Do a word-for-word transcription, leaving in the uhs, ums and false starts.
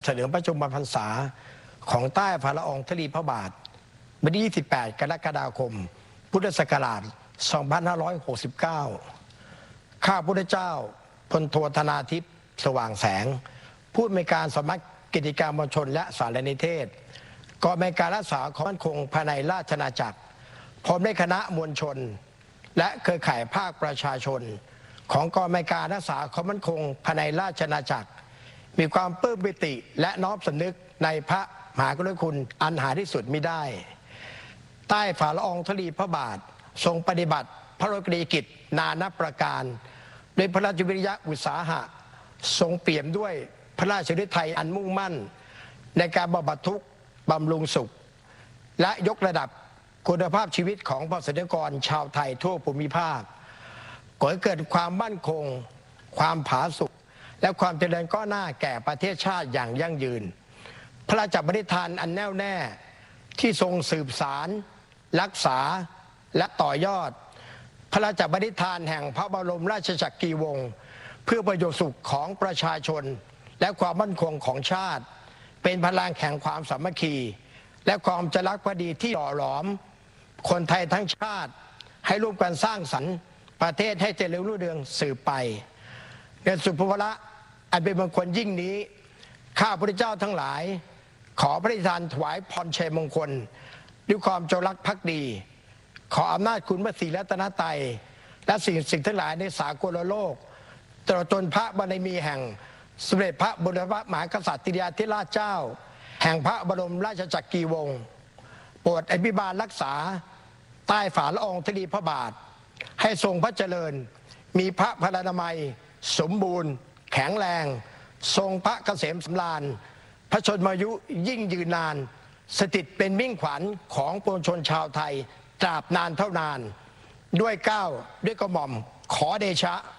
เลิมพระชนมพรรษาของใต้ฝ่าละอองธุลีพระบาทวันที่ยี่สิบแปดกรกฎาคมพุทธศักราชสองพันห้าร้อยหกสิบเก้าข้าพุทธเจ้าพลโทธนาทิพย์สว่างแสงผู้อำนวยการสำนักกิจการมวลชนและสารนิเทศกองอำนวยการรักษาความมั่นคงภายในราชอาณาจักรพร้อมด้วยคณะมวลชนและเครือข่ายภาคประชาชนของกองอำนวยการรักษาความมั่นคงภายในราชอาณาจักรมีความปลื้มปิติและน้อมสำนึกในพระมหากรุณาธิคุณอันหาที่สุดมิได้ใต้ฝ่าละอองธุลีพระบาททรงปฏิบัติพระราชกรณียกิจนานับประการด้วยพระราชวิริยะอุตสาหะทรงเปี่ยมด้วยพระราชฤทัยอันมุ่งมั่นในการบำบัดทุกข์บำรุงสุขและยกระดับคุณภาพชีวิตของประสบนิกรชาวไทยทั่วภูมิภาคก่อให้เกิดความมั่นคงความผาสุกและความเจริญก้าวหน้าแก่ประเทศชาติอย่างยั่งยืนพระราชปณิธานอันแน่วแน่ที่ทรงสืบสารรักษาและต่อยอดพระราชปณิธานแห่งพระบรมราชจักรีวงศ์เพื่อประโยชน์สุขของประชาชนและความมั่นคงของชาติเป็นพลังแห่งความสามัคคีและความจงรักภักดีที่หล่อหลอมคนไทยทั้งชาติให้ร่วมกันสร้างสรรค์ประเทศให้เจริญรุ่งเรืองสืบไปในสุภวระอันเป็นมงคลยิ่งนี้ข้าพระเจ้าทั้งหลายขอพระราชทานถวายพรชัยมงคลด้วยความจงรักภักดีขออำนาจคุณพระศรีรัตนตรัยและสิ่งสิ่งทั้งหลายในสากลโลกตลอดจนพระบารมีแห่งสมเด็จพระบรมมหากษัตริยาธิราชเจ้าแห่งพระบรมราชจักรีวงศ์โปรดอภิบาลรักษาใต้ฝ่าละอองธุลีพระบาทให้ทรงพระเจริญมีพระพลานามัยสมบูรณ์แข็งแรงทรงพระเกษมสำราญพระชนมายุยิ่งยืนนานสถิตเป็นมิ่งขวัญของปวงชนชาวไทยตราบนานเท่านานด้วยเกล้าด้วยกระหม่อมขอเดชะ